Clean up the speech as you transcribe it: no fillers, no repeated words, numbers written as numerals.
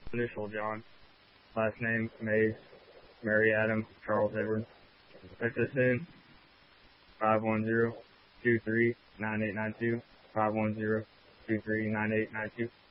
Initial John. Last name Mays. Mary Adam Charles Edward. SSN 510-23-9892. 510-23-9892.